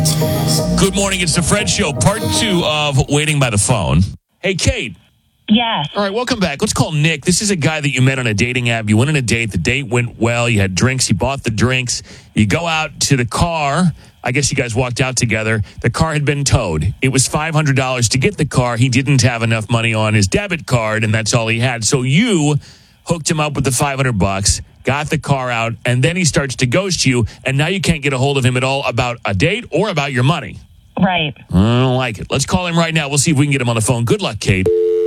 Good morning. It's the Fred Show, part 2 of Waiting by the Phone. Hey, Kate. Yes. All right, welcome back. Let's call Nick. This is a guy that you met on a dating app. You went on a date. The date went well. You had drinks. He bought the drinks. You go out to the car. I guess you guys walked out together. The car had been towed. It was $500 to get the car. He didn't have enough money on his debit card, and that's all he had. So you hooked him up with the $500, got the car out, and then he starts to ghost you, and now you can't get a hold of him at all about a date or about your money. Right. I don't like it. Let's call him right now. We'll see if we can get him on the phone. Good luck, Kate.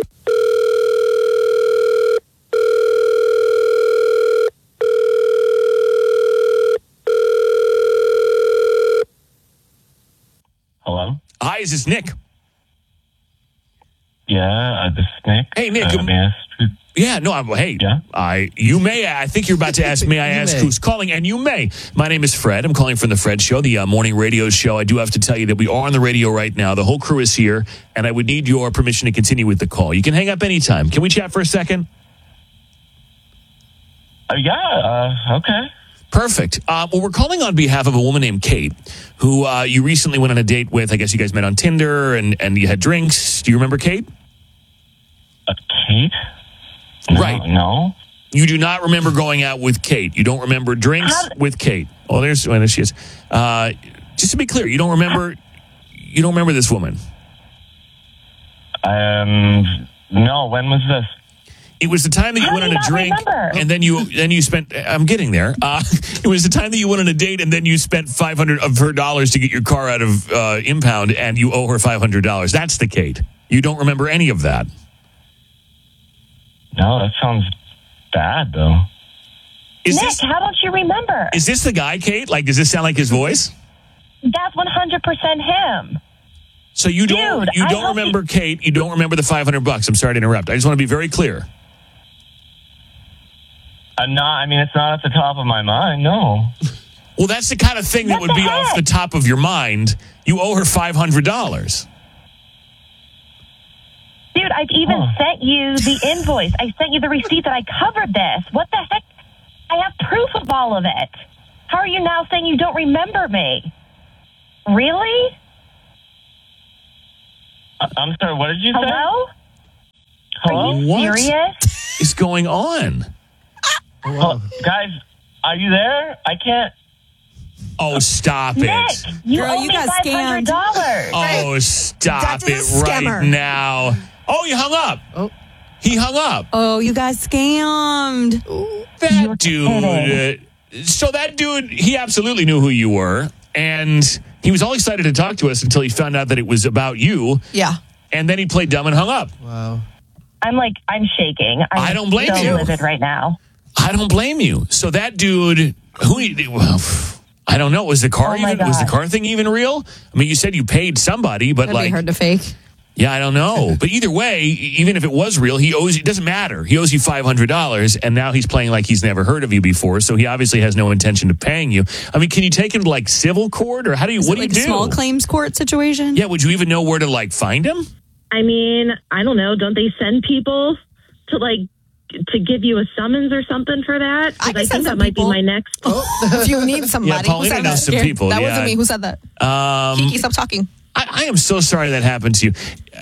Hello? Hi, is this Nick? Yeah, this is Nick. Hey, Nick. Yeah, I think you're about to ask, may I ask who's calling? And you may. My name is Fred. I'm calling from the Fred Show, the morning radio show. I do have to tell you that we are on the radio right now. The whole crew is here, and I would need your permission to continue with the call. You can hang up anytime. Can we chat for a second? Okay. Perfect. Well, we're calling on behalf of a woman named Kate, who you recently went on a date with. I guess you guys met on Tinder, and you had drinks. Do you remember Kate? Kate? No, Right. No. You do not remember going out with Kate. You don't remember drinks with Kate. Oh, there she is. Just to be clear, you don't remember this woman. No. When was this? It was the time that you went on a drink, and then you spent. I'm getting there. It was the time that you went on a date, and then you spent $500 of her dollars to get your car out of impound, and you owe her $500. That's the Kate. You don't remember any of that. No, that sounds bad, though. Nick, how don't you remember? Is this the guy, Kate? Like, does this sound like his voice? That's 100% him. So you don't remember Kate. You don't remember the $500. I'm sorry to interrupt. I just want to be very clear. No, I mean, it's not at the top of my mind, no. Well, that's the kind of thing that would be off the top of your mind. You owe her $500. Dude, I've even sent you the invoice. I sent you the receipt that I covered this. What the heck? I have proof of all of it. How are you now saying you don't remember me? Really? I'm sorry, what did you say? Hello? Hello? Are you serious? Is going on? Guys, are you there? I can't. Oh, stop Nick, it. you Girl, owe you me got $500. Oh, stop That's a it right scammer. now. Oh, you hung up. Oh. He hung up. Oh, you got scammed. That dude. So that dude, he absolutely knew who you were. And he was all excited to talk to us until he found out that it was about you. Yeah. And then he played dumb and hung up. Wow. I'm shaking. I don't blame so you. livid right now. I don't blame you. So that dude, I don't know. Was the car was the car thing even real? I mean, you said you paid somebody, but That'd be hard to fake. Yeah, I don't know. But either way, even if it was real, it doesn't matter. He owes you $500, and now he's playing like he's never heard of you before, so he obviously has no intention of paying you. I mean, can you take him to, civil court, or what do you do? A small claims court situation? Yeah, would you even know where to, find him? I mean, I don't know. Don't they send people to give you a summons or something for that? I think that might be my next. If you need somebody. Yeah, Paulina knows some people. That wasn't me. Who said that? Kiki, stop talking. I am so sorry that happened to you.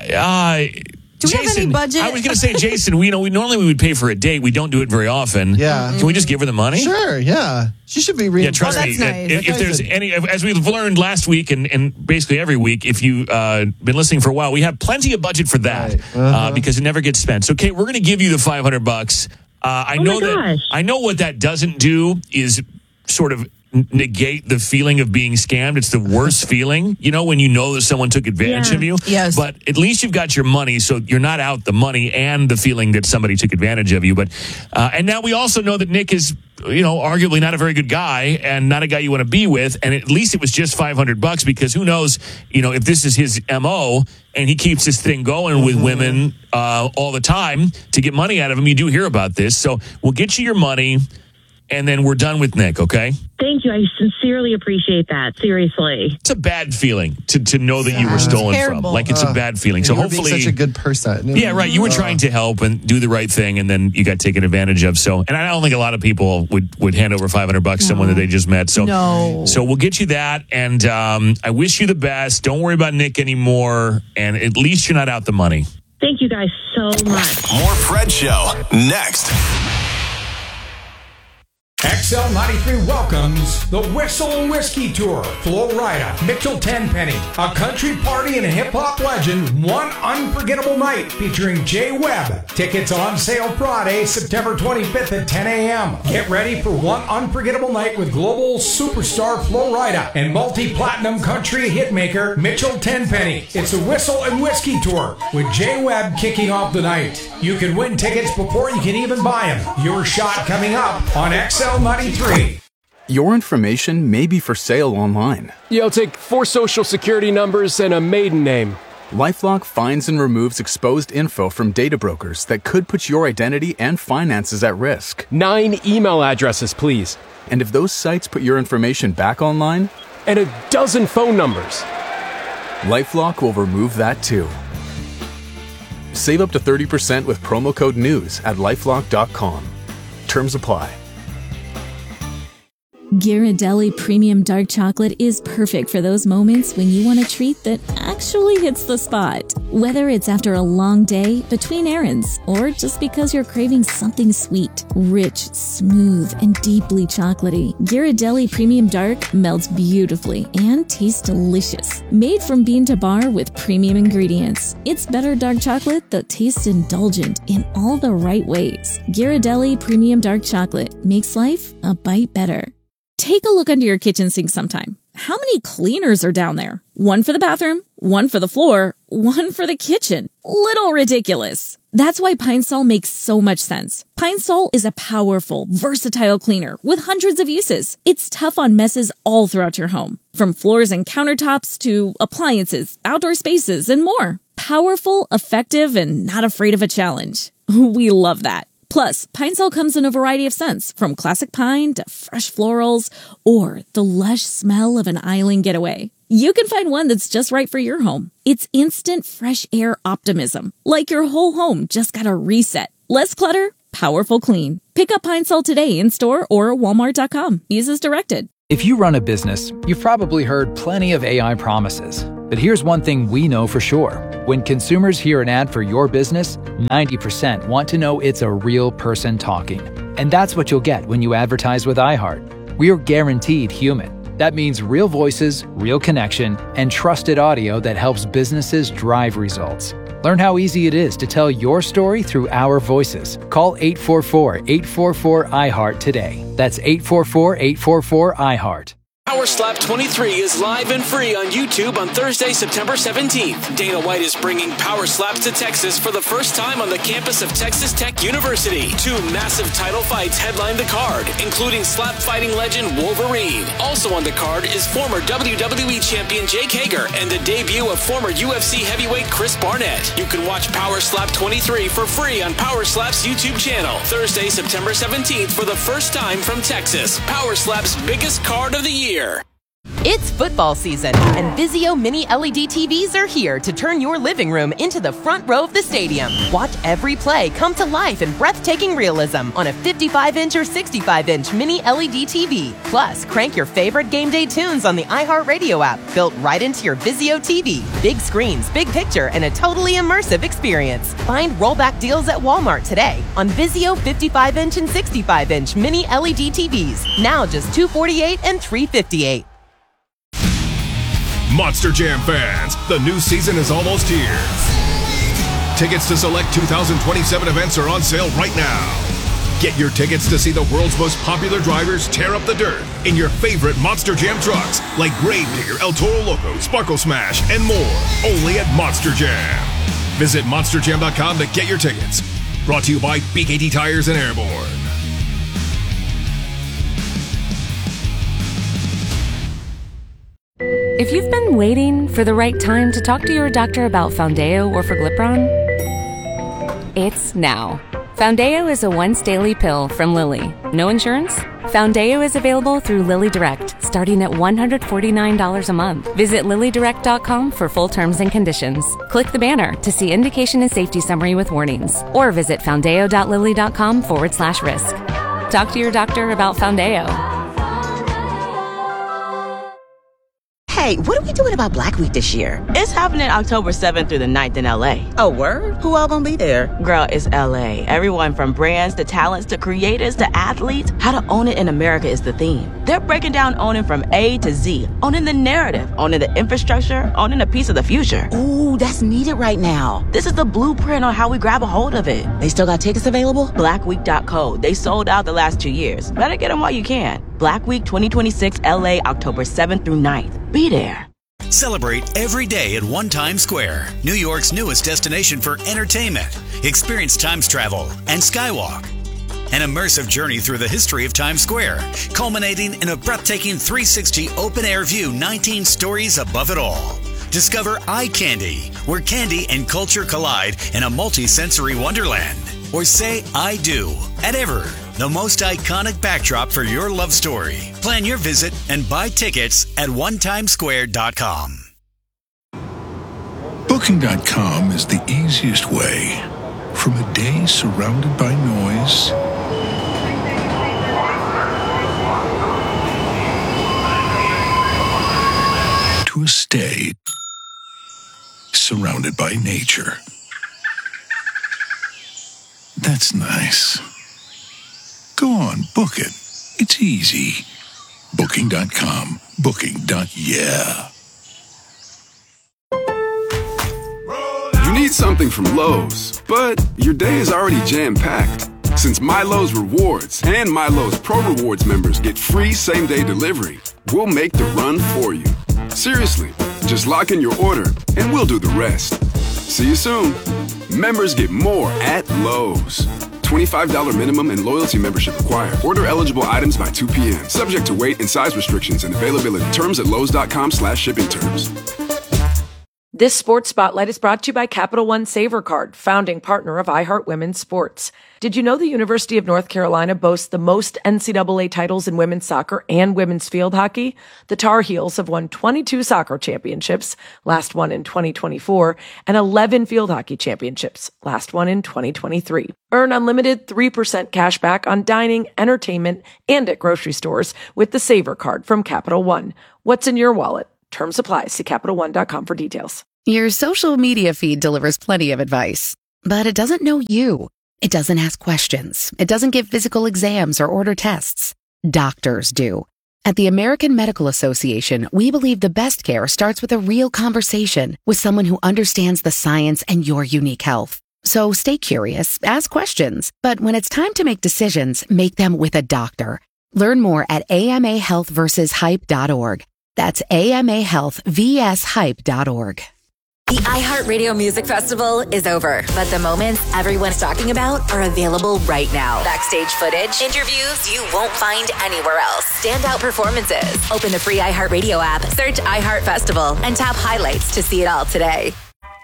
Do we have any budget? I was going to say, Jason, we normally we would pay for a date. We don't do it very often. Yeah. Can we just give her the money? Sure, yeah. She should be reimbursed. Yeah, trust me. that's nice. If there's any, as we've learned last week and basically every week, if you've been listening for a while, we have plenty of budget for that because it never gets spent. So, Kate, we're going to give you the $500. I know what that doesn't do is sort of negate the feeling of being scammed. It's the worst feeling, when you know that someone took advantage of you. Yes. But at least you've got your money, so you're not out the money and the feeling that somebody took advantage of you. But and now we also know that Nick is, arguably not a very good guy and not a guy you want to be with. And at least it was just $500 because who knows, if this is his MO and he keeps this thing going with women all the time to get money out of him. You do hear about this. So we'll get you your money. and then we're done with Nick, okay? Thank you. I sincerely appreciate that. Seriously. It's a bad feeling to know that you were stolen from. Like, it's a bad feeling. So hopefully, such a good person. Yeah, right. You were trying to help and do the right thing, and then you got taken advantage of. So, and I don't think a lot of people would hand over $500 to someone that they just met. So, so we'll get you that, and I wish you the best. Don't worry about Nick anymore, and at least you're not out the money. Thank you guys so much. More Fred Show next. XL93 welcomes the Whistle and Whiskey Tour. Flo Rida, Mitchell Tenpenny, a country party and a hip-hop legend, one unforgettable night featuring Jay Webb. Tickets on sale Friday, September 25th at 10 a.m. Get ready for one unforgettable night with global superstar Flo Rida and multi-platinum country hitmaker Mitchell Tenpenny. It's the Whistle and Whiskey Tour with Jay Webb kicking off the night. You can win tickets before you can even buy them. Your shot coming up on XL93. Your information may be for sale online. Yeah, I'll take 4 social security numbers and a maiden name. LifeLock finds and removes exposed info from data brokers that could put your identity and finances at risk. 9 email addresses, please. And if those sites put your information back online? And a dozen phone numbers. LifeLock will remove that too. Save up to 30% with promo code NEWS at LifeLock.com. Terms apply. Ghirardelli Premium Dark Chocolate is perfect for those moments when you want a treat that actually hits the spot. Whether it's after a long day, between errands, or just because you're craving something sweet, rich, smooth, and deeply chocolatey, Ghirardelli Premium Dark melts beautifully and tastes delicious. Made from bean to bar with premium ingredients, it's better dark chocolate that tastes indulgent in all the right ways. Ghirardelli Premium Dark Chocolate makes life a bite better. Take a look under your kitchen sink sometime. How many cleaners are down there? One for the bathroom, one for the floor, one for the kitchen. Little ridiculous. That's why Pine Sol makes so much sense. Pine Sol is a powerful, versatile cleaner with hundreds of uses. It's tough on messes all throughout your home, from floors and countertops to appliances, outdoor spaces, and more. Powerful, effective, and not afraid of a challenge. We love that. Plus, Pine Sol comes in a variety of scents, from classic pine to fresh florals, or the lush smell of an island getaway. You can find one that's just right for your home. It's instant fresh air optimism, like your whole home just got a reset. Less clutter, powerful clean. Pick up Pine Sol today in store or walmart.com. Use as directed. If you run a business, you've probably heard plenty of AI promises. But here's one thing we know for sure. When consumers hear an ad for your business, 90% want to know it's a real person talking. And that's what you'll get when you advertise with iHeart. We're guaranteed human. That means real voices, real connection, and trusted audio that helps businesses drive results. Learn how easy it is to tell your story through our voices. Call 844-844-iHeart today. That's 844-844-iHeart. Power Slap 23 is live and free on YouTube on Thursday, September 17th. Dana White is bringing Power Slaps to Texas for the first time on the campus of Texas Tech University. 2 massive title fights headline the card, including slap fighting legend Wolverine. Also on the card is former WWE champion Jake Hager and the debut of former UFC heavyweight Chris Barnett. You can watch Power Slap 23 for free on Power Slap's YouTube channel. Thursday, September 17th for the first time from Texas. Power Slap's biggest card of the year. It's football season, and Vizio Mini LED TVs are here to turn your living room into the front row of the stadium. Watch every play come to life in breathtaking realism on a 55-inch or 65-inch Mini LED TV. Plus, crank your favorite game day tunes on the iHeartRadio app, built right into your Vizio TV. Big screens, big picture, and a totally immersive experience. Find rollback deals at Walmart today on Vizio 55-inch and 65-inch Mini LED TVs. Now just $248 and $358. Monster Jam fans, the new season is almost here. Tickets to select 2027 events are on sale right now. Get your tickets to see the world's most popular drivers tear up the dirt in your favorite Monster Jam trucks like Gravedigger, El Toro Loco, Sparkle Smash, and more. Only at Monster Jam. Visit monsterjam.com to get your tickets. Brought to you by BKT Tires and Airborne. If you've been waiting for the right time to talk to your doctor about Foundayo or Forglipron, it's now. Foundeo is a once-daily pill from Lilly. No insurance? Foundeo is available through Lilly Direct, starting at $149 a month. Visit LillyDirect.com for full terms and conditions. Click the banner to see indication and safety summary with warnings, or visit foundeo.lilly.com/risk. Talk to your doctor about Foundeo. Hey, what are we doing about Black Week this year? It's happening October 7th through the 9th in LA. Oh, word? Who all gonna be there? Girl, it's LA. Everyone from brands to talents to creators to athletes. How to own it in America is the theme. They're breaking down owning from A to Z. Owning the narrative, owning the infrastructure, owning a piece of the future. Ooh, that's needed right now. This is the blueprint on how we grab a hold of it. They still got tickets available? Blackweek.co. They sold out the last 2 years. Better get them while you can. Black Week 2026 LA, October 7th through 9th. Be there. Celebrate every day at One Times Square, New York's newest destination for entertainment. Experience Times Travel and Skywalk. An immersive journey through the history of Times Square, culminating in a breathtaking 360 open-air view 19 stories above it all. Discover Eye Candy, where candy and culture collide in a multi-sensory wonderland. Or say I do at Ever, the most iconic backdrop for your love story. Plan your visit and buy tickets at onetimesquare.com. Booking.com is the easiest way. From a day surrounded by noise to a stay surrounded by nature. That's nice. Go on, book it. It's easy. Booking.com. Booking.yeah. You need something from Lowe's, but your day is already jam-packed. Since MyLowe's Rewards and MyLowe's Pro Rewards members get free same-day delivery, we'll make the run for you. Seriously, just lock in your order and we'll do the rest. See you soon. Members get more at Lowe's. $25 minimum and loyalty membership required. Order eligible items by 2 p.m. Subject to weight and size restrictions and availability. Terms at lowes.com/shipping terms. This Sports Spotlight is brought to you by Capital One Saver Card, founding partner of iHeart Women's Sports. Did you know the University of North Carolina boasts the most NCAA titles in women's soccer and women's field hockey? The Tar Heels have won 22 soccer championships, last one in 2024, and 11 field hockey championships, last one in 2023. Earn unlimited 3% cash back on dining, entertainment, and at grocery stores with the Saver Card from Capital One. What's in your wallet? Terms apply. See CapitalOne.com for details. Your social media feed delivers plenty of advice, but it doesn't know you. It doesn't ask questions. It doesn't give physical exams or order tests. Doctors do. At the American Medical Association, we believe the best care starts with a real conversation with someone who understands the science and your unique health. So stay curious, ask questions, but when it's time to make decisions, make them with a doctor. Learn more at amahealthversushype.org. That's amahealthvshype.org. The iHeartRadio Music Festival is over, but the moments everyone's talking about are available right now. Backstage footage, interviews you won't find anywhere else, standout performances. Open the free iHeartRadio app, search iHeart Festival, and tap highlights to see it all today.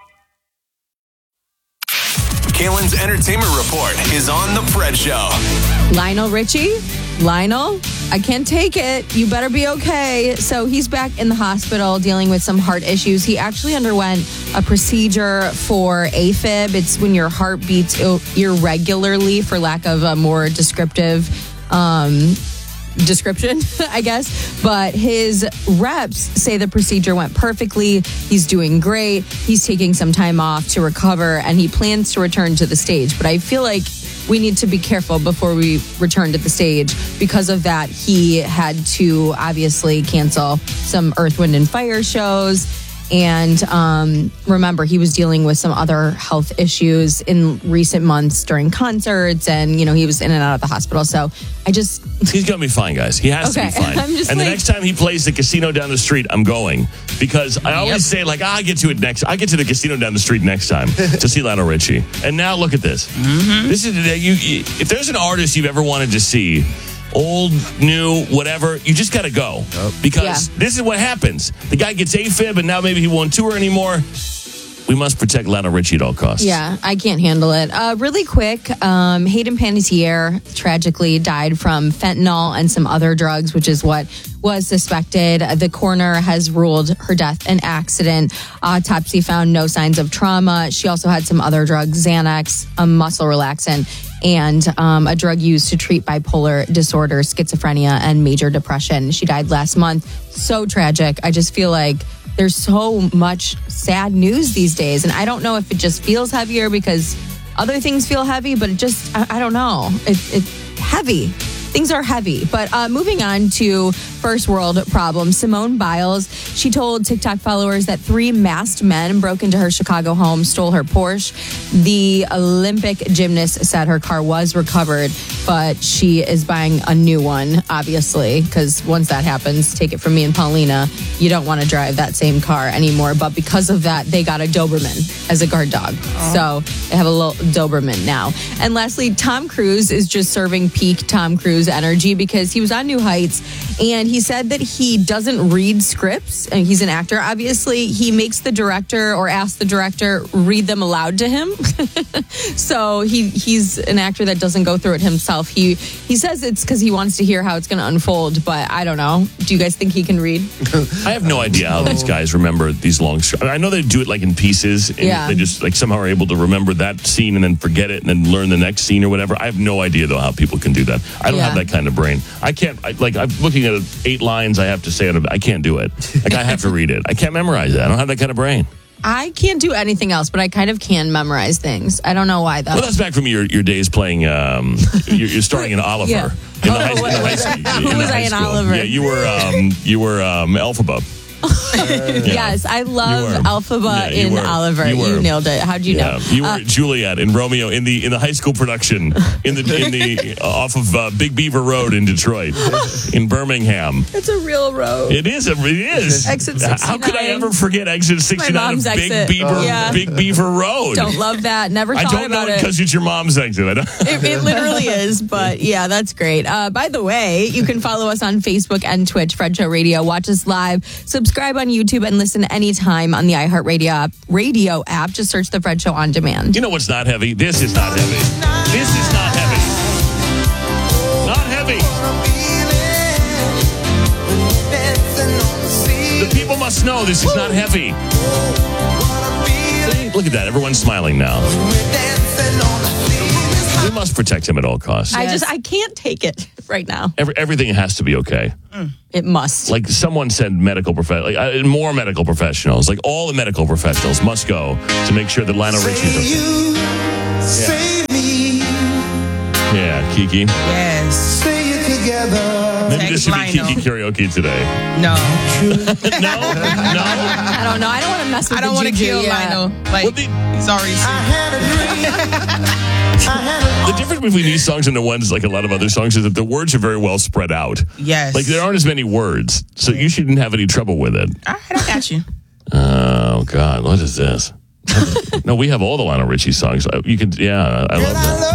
Kaylin's Entertainment Report is on The Fred Show. Lionel Richie? Lionel, I can't take it. You better be okay. So he's back in the hospital dealing with some heart issues. He actually underwent a procedure for AFib. It's when your heart beats irregularly, for lack of a more description, I guess. But his reps say the procedure went perfectly. He's doing great. He's taking some time off to recover, and he plans to return to the stage. But I feel like we need to be careful before we return to the stage. Because of that, he had to obviously cancel some Earth, Wind, and Fire shows. And remember, he was dealing with some other health issues in recent months during concerts, and he was in and out of the hospital. So he's gonna be fine, guys. He has to be fine. The next time he plays the casino down the street, I'm going, because I always say I get to the casino down the street next time to see Lionel Richie. And now look at this. Mm-hmm. This is if there's an artist you've ever wanted to see, old, new, whatever, you just got to go. Because this is what happens. The guy gets AFib, and now maybe he won't tour anymore. We must protect Lionel Richie at all costs. Yeah, I can't handle it. Really quick, Hayden Panettiere tragically died from fentanyl and some other drugs, which is what was suspected. The coroner has ruled her death an accident. Autopsy found no signs of trauma. She also had some other drugs, Xanax, a muscle relaxant, and a drug used to treat bipolar disorder, schizophrenia, and major depression. She died last month. So tragic. I just feel like there's so much sad news these days. And I don't know if it just feels heavier because other things feel heavy, but it just, I don't know. It's heavy. Things are heavy. But moving on to first world problems, Simone Biles, she told TikTok followers that 3 masked men broke into her Chicago home, stole her Porsche. The Olympic gymnast said her car was recovered, but she is buying a new one, obviously, because once that happens, take it from me and Paulina, you don't want to drive that same car anymore. But because of that, they got a Doberman as a guard dog. So they have a little Doberman now. And lastly, Tom Cruise is just serving peak Tom Cruise energy because he was on New Heights and he said that he doesn't read scripts, and he's an actor. Obviously, he makes the director or asks the director read them aloud to him. So he's an actor that doesn't go through it himself. He says it's because he wants to hear how it's going to unfold, but I don't know. Do you guys think he can read? I have no idea how these guys remember these long scripts. I know they do it like in pieces, and they just like somehow are able to remember that scene and then forget it and then learn the next scene or whatever. I have no idea though how people can do that. I don't have that kind of brain. I can't. I'm looking at 8 lines I have to say. I can't do it. Like I have to read it. I can't memorize it. I don't have that kind of brain. I can't do anything else, but I kind of can memorize things. I don't know why though. Well, that's back from your days playing. You're starring in Oliver. Yeah. In the high school. Who was I in Oliver? Yeah, you were Elphaba. Yes, I love Elphaba in Oliver. You nailed it. How'd you know? You were Juliet in Romeo in the high school production in the off of Big Beaver Road in Detroit, in Birmingham. It's a real road. It is. Exit 69. How could I ever forget Exit 69 My mom's of exit. Big Beaver Road? Don't love that. Never thought about it. I don't know because it's your mom's exit. I don't. It literally is, but yeah, that's great. By the way, you can follow us on Facebook and Twitch, Fred Show Radio. Watch us live. Subscribe on YouTube and listen anytime on the iHeartRadio app. Just search The Fred Show on demand. You know what's not heavy? This is not heavy. This is not heavy. Not heavy. The people must know this is not heavy. Look at that. Everyone's smiling now. We must protect him at all costs. I can't take it right now. Everything has to be okay. It must. Like someone said, more medical professionals, like all the medical professionals must go to make sure that Lionel Richie's okay. Yeah, Kiki. Yes. Say it together. Maybe this should be Kiki karaoke today. No. No? I don't know. I don't want to mess with I don't want to kill Lionel. He's already The difference between these songs and the ones like a lot of other songs is that the words are very well spread out. Yes. Like there aren't as many words, so you shouldn't have any trouble with it. All right, I got you. Oh, God. What is this? No, we have all the Lionel Richie songs. I love that.